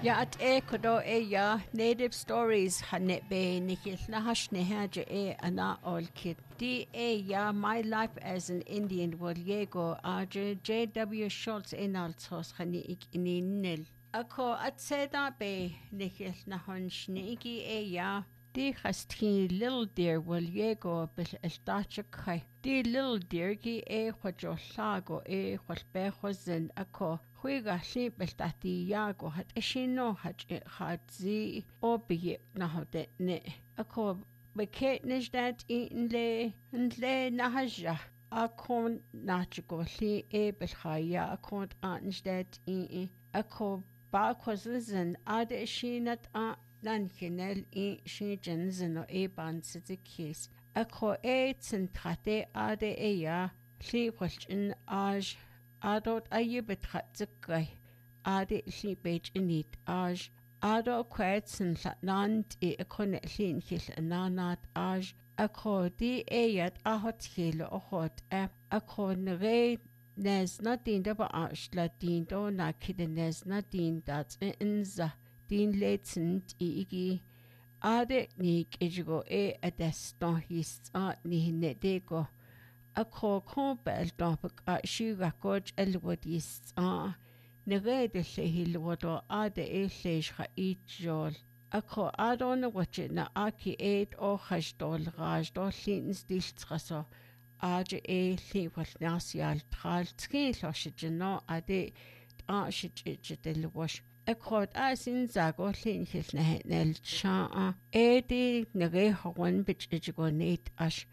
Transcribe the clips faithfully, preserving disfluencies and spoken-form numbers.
Ya at e kodo e ya native stories hanet be nikil nahash nehaja e ana ol kit. D e ya my life as an Indian wal yego aja J W Schultz enaltos hani ik ininil. Ako at seda be nikil nahon shniki e ya. Di khastki little deer wal yego bil eltacha kai. Di little deer ki e khwajo lago e khwalbehozin ako. Huiga simple tati yago hat ishino hat hatzi obi nahodet ne. Ako beket nijdat inle nle nahaja. Akon nachigo li e belchaya akon anjdat in ako bakwazin ade ishinat a nankinel in shijen zino e bansizikis. Ako e tsintrate ade e ya li wajin aj Adot ayubet hatzukai, ade li bej init aj, ado kwetsen latnant e ekone lin hil ananat aj, ako di eyat ahot hilo ohot e, ako nre nezna din daba aj la din do na kide nezna din dat inza, din letzent igi, ade nik ejigo e adeston his a ni nedego. Ako kompel topic a shuga coach elwodis ah negede hilwodo ade e shha itjol ako adon watch na aki eight o hashdol rajdol lins diltraso age e liwal nasial tral tski loshjeno ade a shitjel wash akod asin zago lin hilne nel cha edi nege hon bich ejgonate ash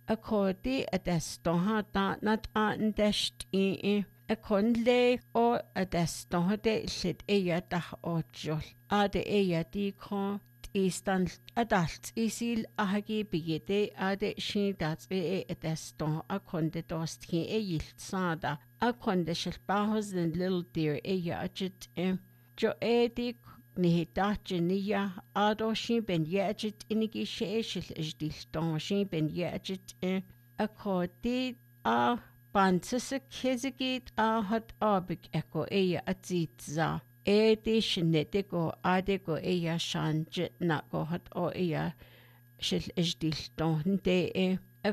Akodi adestoha da nat an dest i a konle o adestoha de lit eya da ojol ade eya di kon istan adalt isil ahagi bigede ade shidat e adeston a konde dost hi e yilt sada a konde shilbahos den little deer eya ajit e jo edi ni dache niya ado shin ben yajit inigi sheeshil ijdilton shin ben yajit e akodi a bansese kezigit a hat abik eko eya atitza e di shnetego adego eya shanjit nako hat o eya shil ijdilton de e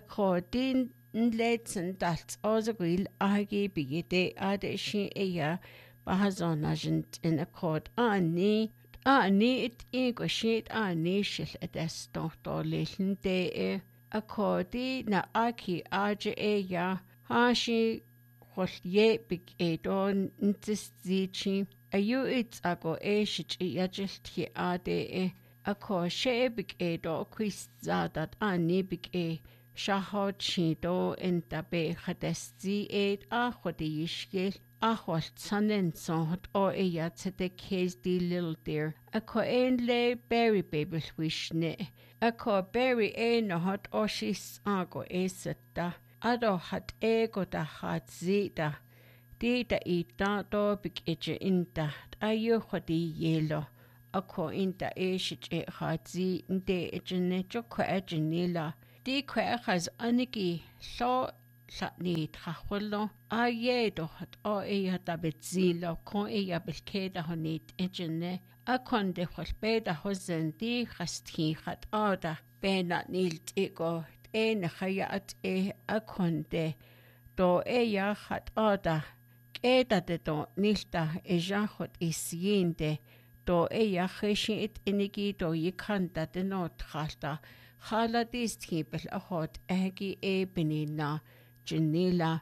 akodi nletsen dalt ozagil ahagi bigede ade shin eya Bahazonajent in accord ani ani it ego shit ani shil adeston to listen de accordi na aki aje e ya hashi khosye big e don ntizichi ayu it ago e shit yajilti ade e akko she big e do quiz zadat ani big e shahot shido in tabe khadesti e a khodishkel Ahwal sanen sonhot o eya tete case di little deer. Ako ein le berry baby wishne. Ako berry e no hot o shis ago e setta. Ado hat ego da hat zita. Di da ita do big eje inta. Ayo khodi yelo. Ako inta e shich e hat zi nde eje ne joko eje nila. Di kwe khaz aniki so Latni trachwelo a ye do hat o e hata betzilo kon e ya belkeda honit ejene a kon de khosbeda hozen di khasti khat ada bena nilt ego e na khaya at e a kon de do e ya khat ada keda de do nilta e ja khot isinde do e ya khishit inigi do yikanta de not khalta khala distibel a hot egi e benina Janila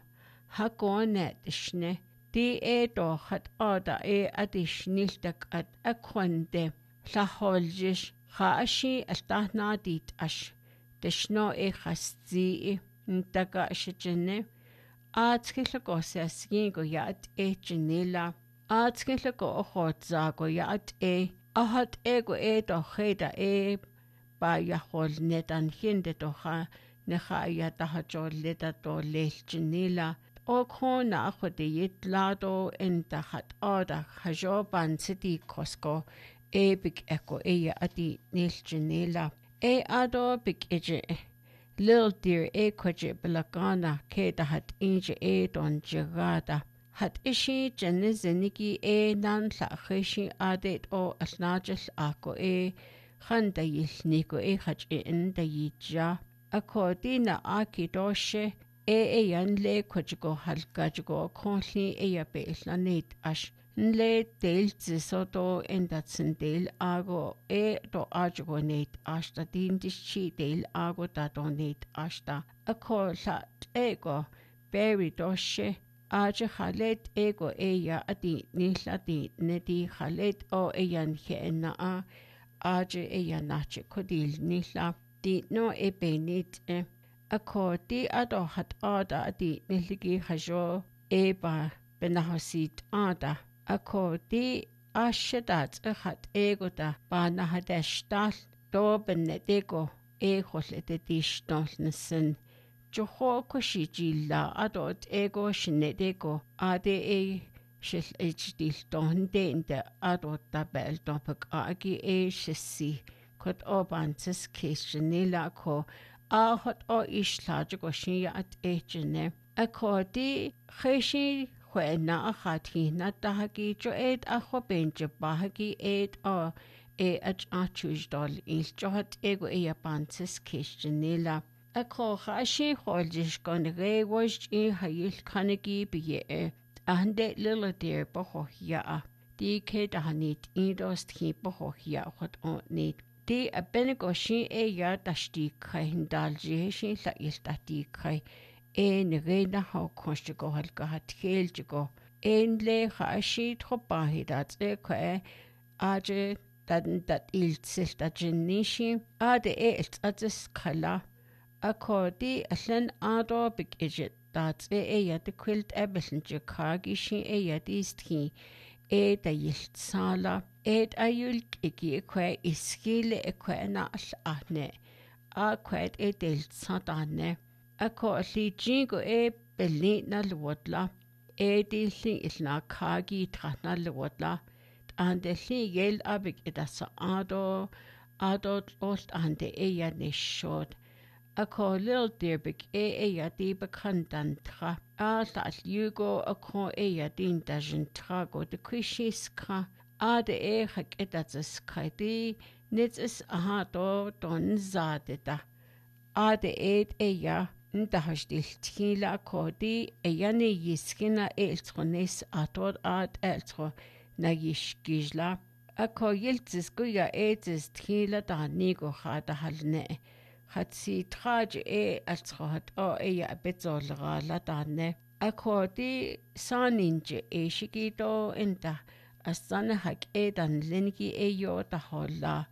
Hagonet Shne Di e do hat ada e adishniltak at akwande Laholjish Haashi altahna dit ash Deshno e khasti Ntaga shijene Atskilako sasgingo yat e Janila Atskilako ohotzago yat e Ahat ego e do heda e Ba yahol netan hinde doha Nehaya tahajol leda do lelchinila o kona akhode yitlado en tahat ada hajoban city kosko e big echo e adi nilchinila e ado big eje little deer e koje blagana ke tahat inje e don jagada hat ishi jenne zinigi e nan la khishi adet o asnajil ako e khanda yil niko e khach e inda yija akodi na aki doshe e e yan le kujgo halka jgo khonli e ya be lanit ash nle del zisodo endatsin del ago e do ajgo net ashta din dishi del ago da donate ashta ako la ego berry doshe aje khalet ego eya ati nihlati neti khalet o eyan khena a aje eya nache kodil nihla di no e benit e akoti ado hat ada ati nihligi khajo e ba benahosit ada akoti ashedat khat ego da ba na hadashtal do benetego e khoslete dishtol nsen Joho koshijilla adot ego shnedego ade e shil hdil don dente adot tabel dopek agi e shisi kot obantis kishnila ko a hot o ishlaj goshin at ejene akodi khishi khwena akhati na tahagi jo et akho benje bahagi et o e ach achujdol il johat ego e abantis kishnila Ako khashi kholjish kon re was in hayil kanagi biye ande lilla dear bohoya di ke dahanit indost hi bohoya hot on need di a benegoshi e ya dashti kain dalji shi la il dati kai en re na ha koshgo hal ka hat kheljigo en le khashi trobahidat e ka aje dan dat il sil da jinishi ade e atis kala Akodi allan ado big ejit dat e e ya de quilt ebeln jakagi shi e ya disti e da yilt sala e ayul iki kwe iskile e kwe na al ahne a kwet e delt satane ako li jingo e belni na lwodla e di li ilna kagi trana lwodla ande li yel abik edasa ado ado olt ande e ya ne shod Ako lil dirbik e e ya di bekantan tra a la yugo ako e ya din dajin trago de krishiska a de e hak edatzes kaidi nits is aha do don zadeta a de e e ya ndahastil tila ko di e ya ne yiskina eltrones ator at eltro na yishkijla ako yiltzis guya etzis tila da nigo khada halne Hatsi traj e altrohat o e ya bezolra la danne akodi saninje e shigito enta asana hak e dan linki e yo ta holla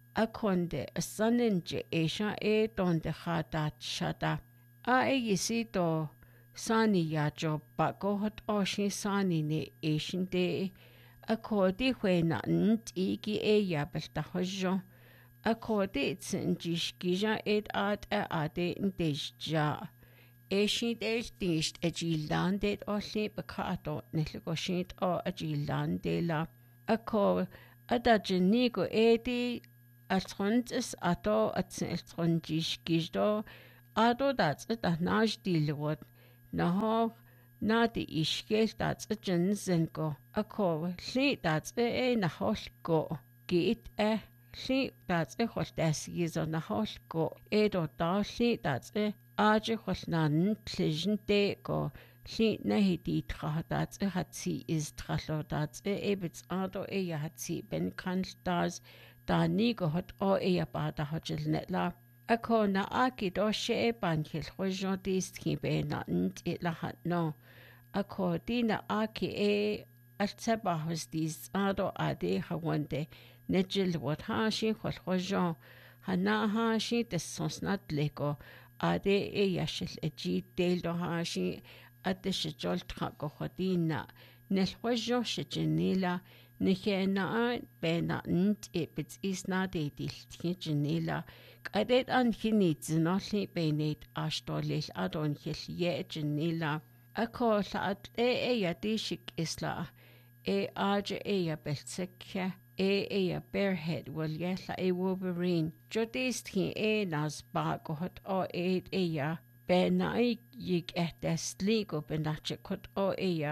akonde asaninje e sha e donde khatat shata a e yisito sani ya jo bako hot o shi sani ne e shinde akodi hwena ntiki e ya belta hojo Akodi tsinjish gija et at a ade ndejja. Eshi del disht a gildan det o li bakato nilgoshit o a gildan de la. Ako adajinigo edi atrontis ato at tsinjish gijdo ado dat a naj dilwot. Naho na di ishkel dat a jinsengo. Ako li dat e nahol go. Git e Lli dat e chwll desgys o na holl go e do da lli dat e aje chwll nan tlysyn de go lli na hedi tra dat e hatsi is trallo dat e e bits ado e ya hatsi ben kan das da ni go hot o e ya ba da hojil netla ako na aki do she e banchil chwjon dist ki be na nt e la hat no ako di na aki e altseba hos dis ado ade hawande Nejil wat hashi khol khojon hana hashi tesonsnat leko ade e yashil eji del do hashi ate shjol trako khodina nel khojon shjenila nikhena bena nt e bits isna de dil tjinila qadet an khinit znoli benet ashtolil adon khil ye tjinila akol at e e yadishik isla e aje e ya beltsekya e e a bearhead wel yella e wolverine jodist hi e nas ba go hot o e e ya be na yig et des ligo benache kot o e ya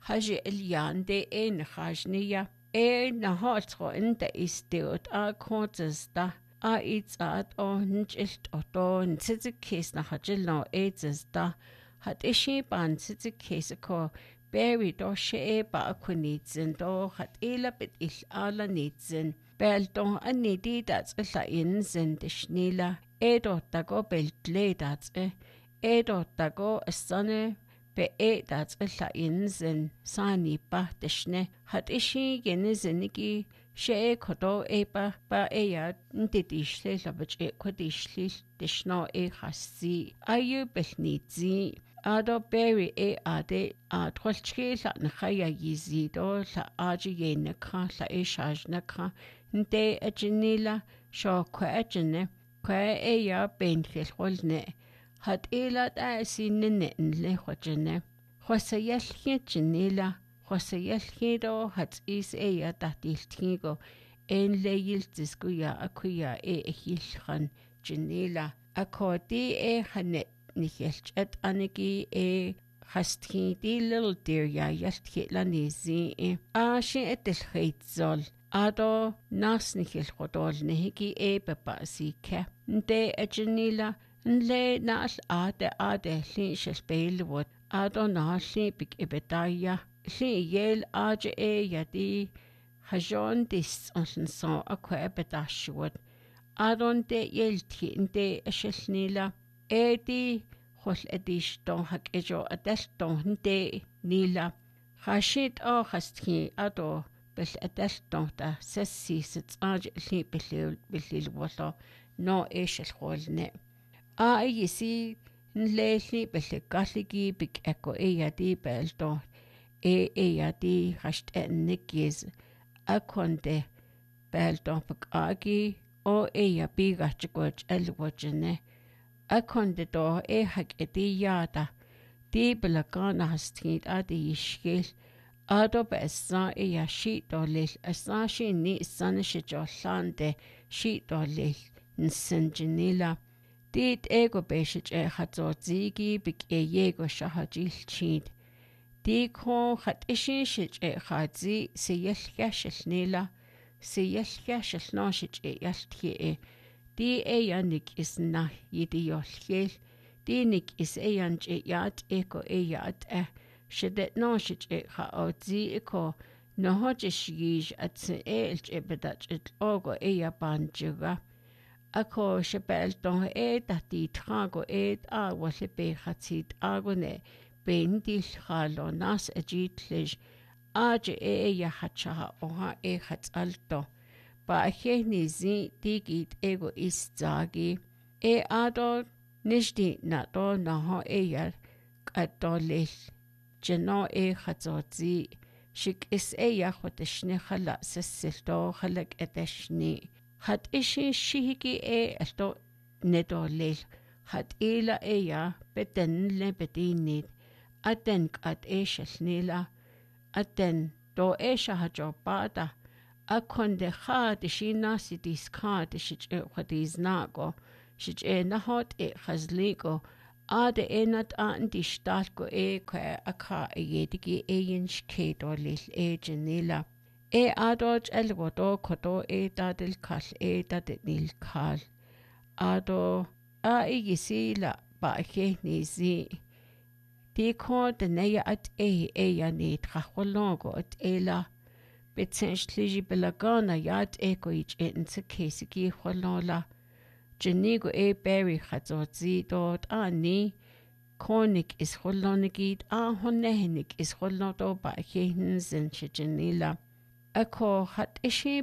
haji elian de en hajnia e na haltro in de is deut a kortesta a itsat o nchilt o to ntsitzikis na hajilno etsesta hat ishi ban ntsitzikis ko Berry do she ba kunitsin do hat ela bit il ala nitsin bel do anidi that's illa insin de schnila edo tago bel tle that's e edo tago asane be e that's illa insin sani ba de schne hat ishi yeniziniki she kodo eba ba eya ndidishle labach e kodishli de schno e khasi ayu bel nitzi Ado Berry e ade a trolchke la nkhaya yizi do la aji ye nakha la e shaj nakha nte ajinila sho kwa ajine kwa e ya ben khel holne hat ela da sinne le khojene khosayel khijinila khosayel do hat is e ya tatil thingo en leil tiskuya akuya e hilkhan jinila akoti e khane Nichelchet anigi e hastki di little dear ya yaltki la nizi e a she etel heitzol ado nas nichel chodol nehiki e bepasi ke nde ejenila nle nas ade ade hlin shespel wot ado na hlin big ebedaya hlin yel aje e yadi hajon dis onsen so akwa ebedashwot adon de yeltki nde eshelnila Edi hol edish don hak ejo adel don nde nila hashit o hastki ado bel adel don da sessi sit aj li belil belil wala no eshel holne a yisi nleli bel galigi big eko e yadi bel don e e yadi hasht ennikiz akonde bel don bak agi o e ya biga chikoch elwojene Akonde do e hak edi yada di belagana hastid adi yishkil ado be esa e ya shit do lil esa shi ni san shi jo lande shit do lil nsenjinila dit ego beshich e hazo zigi big e yego shahajil chid di ko hat ishi shich e khazi se yel yashil nila se yel yashil no shich e yaltki e Di eyanik is na yidi yolchel, di nik is eyanch e yat eko e yat e, shedet no shich e ha ozi eko, no hojish yish at se elch e bedach et ogo e yabanjuga. Ako shebel don e dati trago e a wale be hatzit agone, bendil halo nas e jitlish, aje e e yahachaha oha e hatz alto. Ba he nizi digit ego istzagi e ado nishdi na do na ho e yar kadolil jeno e khazozi shik is e ya khoteshne khala sessilto khalak eteshni hat ishi shihiki e esto nedolil hat ila e ya beten le betinit aten kat e shelnila aten do e shahajopada Akonde ha de shina sitis ka de shich e khadiz nago shich e nahot e khazligo ade enat an di stat go e kwa akha e yedigi e yinch ke do lil e genila e adot elgodo kodo e dadil kal e dadil kal ado a e gisila ba ke nizi di ko de neya at e e ya ni trachologo at ela Betsenchtliji belagana yat eko ich etnse kesiki kholola jenigo e berry khazozi dot ani konik is kholonigit a honnehenik is kholodo ba kehen zenche jenila ako hat ishi